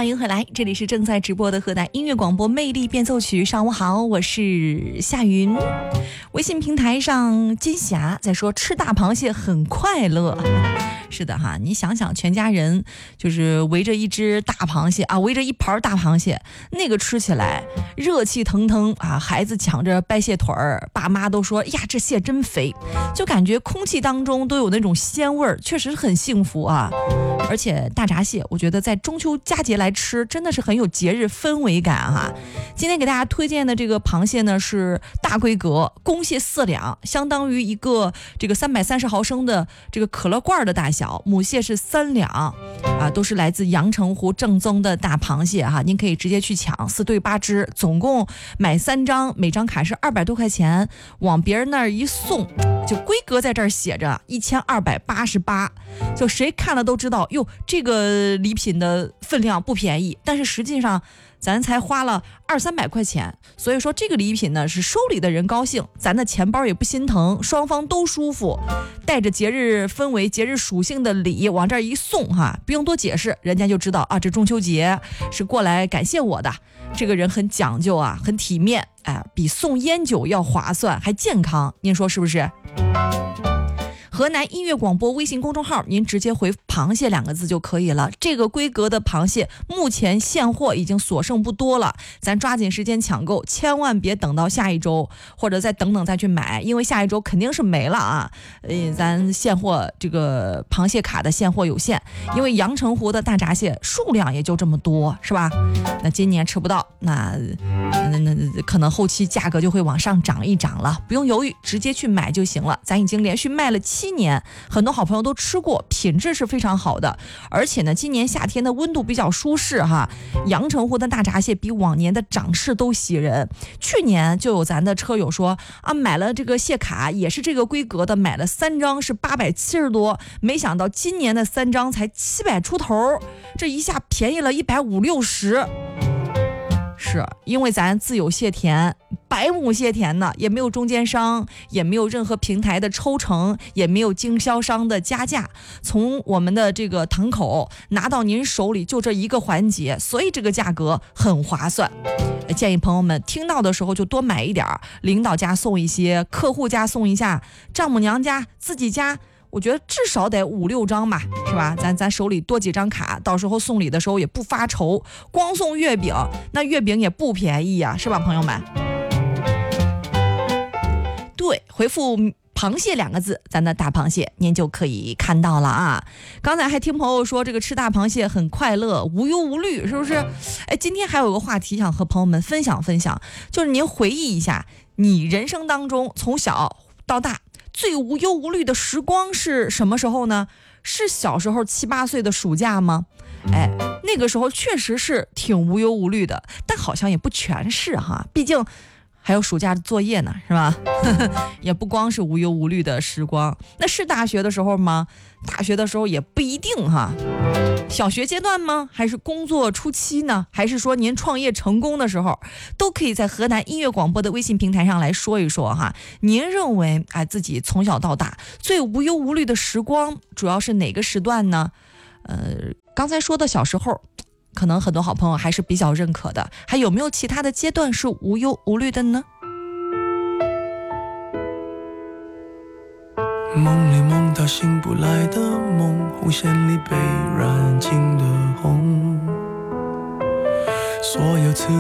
欢迎回来，这里是正在直播的河南音乐广播魅力变奏曲。上午好，我是夏云。微信平台上金霞在说吃大螃蟹很快乐。是的哈，你想想，全家人就是围着一只大螃蟹啊，围着一盘大螃蟹，那个吃起来热气腾腾啊，孩子抢着掰蟹腿儿，爸妈都说呀这蟹真肥，就感觉空气当中都有那种鲜味儿，确实很幸福啊。而且大闸蟹我觉得在中秋佳节来吃真的是很有节日氛围感哈。今天给大家推荐的这个螃蟹呢是大规格，公蟹4两，相当于一个这个330毫升的这个可乐罐的大小，母蟹是3两啊，都是来自阳澄湖正宗的大螃蟹哈。您可以直接去抢，4对8只，总共买3张，每张卡是200多块钱，往别人那儿一送，就规格在这儿写着1288，就谁看了都知道哟，这个礼品的分量不便宜，但是实际上咱才花了200-300块钱，所以说这个礼品呢是收礼的人高兴，咱的钱包也不心疼，双方都舒服，带着节日氛围、节日属性的礼往这儿一送哈，不用多解释，人家就知道啊，这中秋节是过来感谢我的。这个人很讲究啊，很体面，哎，比送烟酒要划算，还健康，您说是不是？河南音乐广播微信公众号，您直接回螃蟹2个字就可以了。这个规格的螃蟹目前现货已经所剩不多了，咱抓紧时间抢购，千万别等到下一周，或者再等等再去买，因为下一周肯定是没了啊。咱现货这个螃蟹卡的现货有限，因为阳澄湖的大闸蟹数量也就这么多，是吧？那今年吃不到，那可能后期价格就会往上涨一涨了，不用犹豫，直接去买就行了。咱已经连续卖了7年，很多好朋友都吃过，品质是非常好的。而且呢，今年夏天的温度比较舒适哈，阳澄湖的大闸蟹比往年的涨势都喜人。去年就有咱的车友说啊，买了这个蟹卡也是这个规格的，买了3张是870多，没想到今年的3张才700出头，这一下便宜了150-60。是因为咱自有蟹田，百亩蟹田呢，也没有中间商，也没有任何平台的抽成，也没有经销商的加价，从我们的这个堂口拿到您手里就这一个环节，所以这个价格很划算。建议朋友们听到的时候就多买一点，领导家送一些，客户家送一下，丈母娘家自己家我觉得至少得5-6张吧，是吧？咱手里多几张卡，到时候送礼的时候也不发愁。光送月饼，那月饼也不便宜呀，是吧，朋友们？对，回复螃蟹2个字，咱的大螃蟹您就可以看到了啊。刚才还听朋友说这个吃大螃蟹很快乐，无忧无虑，是不是？哎，今天还有个话题想和朋友们分享，就是您回忆一下你人生当中从小到大最无忧无虑的时光是什么时候呢？是小时候7-8岁的暑假吗？哎，那个时候确实是挺无忧无虑的，但好像也不全是哈，毕竟还有暑假的作业呢，是吧？也不光是无忧无虑的时光。那是大学的时候吗？大学的时候也不一定哈。小学阶段吗？还是工作初期呢？还是说您创业成功的时候？都可以在河南音乐广播的微信平台上来说一说哈。您认为自己从小到大最无忧无虑的时光主要是哪个时段呢？刚才说的小时候可能很多好朋友还是比较认可的，还有没有其他的阶段是无忧无虑的呢？ 梦里梦到醒不来的梦，红线里被染尽的红，所有刺